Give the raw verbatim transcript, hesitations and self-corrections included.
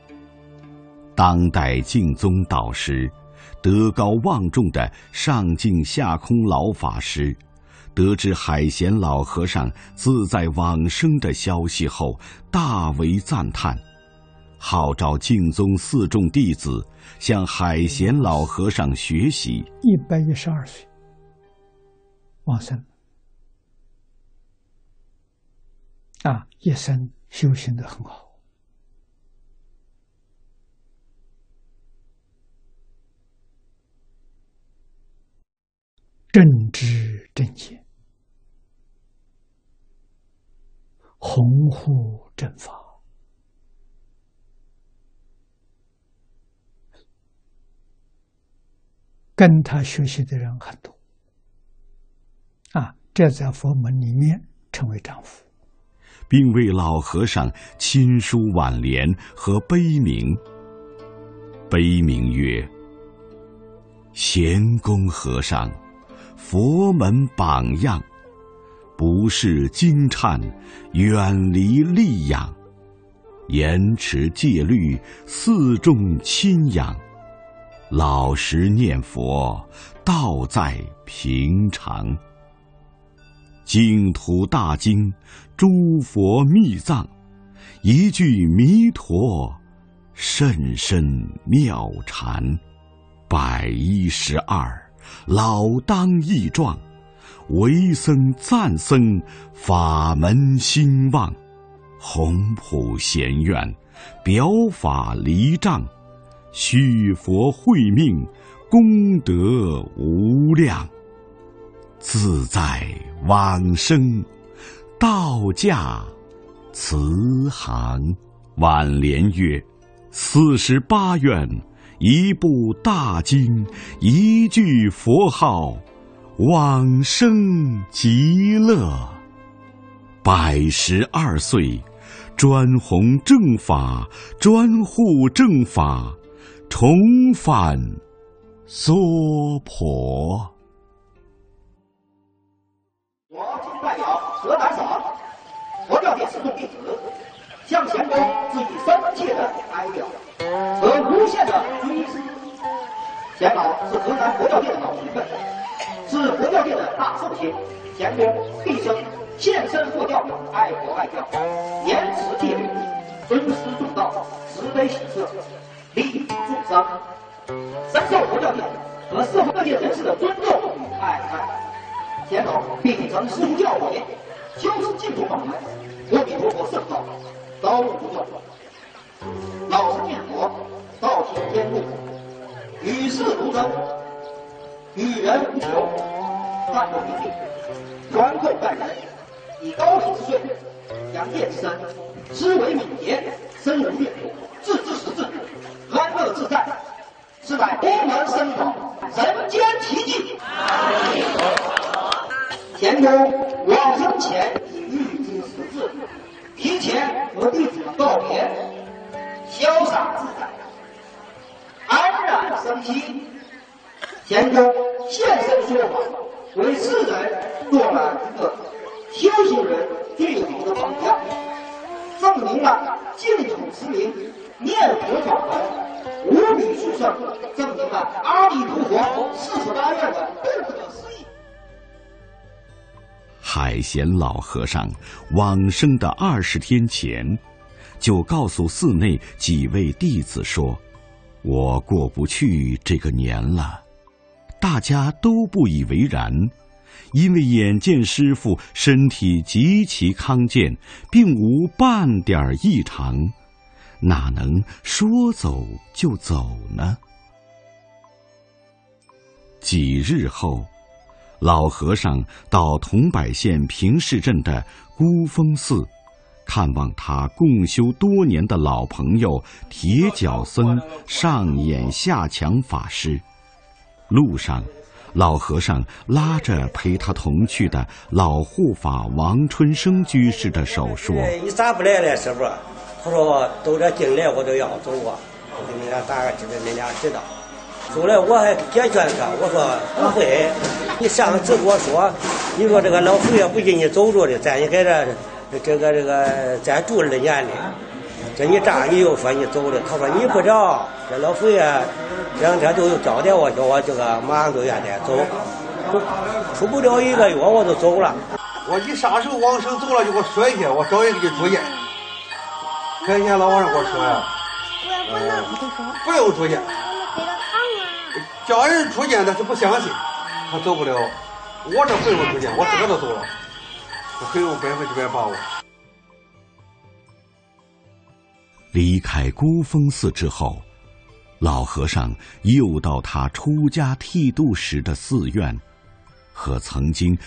当代净宗导师、德高望重的上净下空老法师，得知海贤老和尚自在往生的消息后，大为赞叹，号召净宗四众弟子向海贤老和尚学习。 一百一十二岁往生啊，一生修行得很好。正知正见，弘护正法，跟他学习的人很多啊，这在佛门里面称为丈夫， 并为老和尚亲书挽联和碑铭。碑铭曰：贤公和尚，佛门榜样，不是经忏，远离戾养，严持戒律，四众亲仰，老实念佛，道在平常。净土大经，诸佛密藏，一句弥陀，甚深妙禅。百一十二，老当益壮，为僧赞僧，法门兴旺，宏普贤愿，表法离障，续佛慧命，功德无量。自在往生，道驾慈航。挽联曰：四十八愿，一部大经，一句佛号，往生极乐。百十二岁，专弘正法，专护正法，重返娑婆。 我今代表河南省佛教界四众弟子，向贤公致以深切的哀悼和无限的追思。贤老是河南佛教界的老前辈，是佛教界的大寿星。贤公毕生献身佛教，爱国爱教，严持戒律，尊师重道，慈悲喜舍，利益众生，深受佛教界和社会各界人士的尊重与爱戴。贤老秉承师父教诲，修持净土法门，阿弥陀佛圣道，高度不断，老实念佛，道行坚固，与世无争，与人无求，淡泊平静，宽厚待人，以高明之岁，扬业之身，思维敏捷，身如月，志之实质，安乐自在，是乃佛门僧宝，人间奇迹。贤公往生前已预知时至，提前和弟子们告别，潇洒自在，安然生息。贤公现身说法，为世人做了一个修行人最好的榜样，证明了净土持名、念佛法门无比殊胜，证明了阿弥陀佛四十八愿的不可思议。 海贤老和尚往生的二十天前，就告诉寺内几位弟子说：“我过不去这个年了。”大家都不以为然，因为眼见师父身体极其康健，并无半点异常，哪能说走就走呢？几日后，老和尚到桐柏县平市镇的孤峰寺，看望他共修多年的老朋友铁脚僧上演下强法师。路上，老和尚拉着陪他同去的老护法王春生居士的手说：“ 你咋不来了，师傅？”他说：“都这进来我都要走啊，我给你俩打个知道，你俩知道。”后来我还解劝他，我说不会，你上次给我说，你说这个老佛爷不给你走着的，咱也在这这个这个咱住了年的， 这一站你又说你走了，他说你不着，这老佛爷这两天都有交代我，叫我这个马上都愿得走，出不了一个月我就走了。 我一啥时候往生走了就给我说一下，我找人给你住院。前天老和尚给我说呀，呃，不用住院，家人住院但是不相信，他走不了。我这不用住院，我自个都走了，我很有百分之百把握。 离开孤峰寺之后，老和尚又到他出家剃度时的寺院，和曾经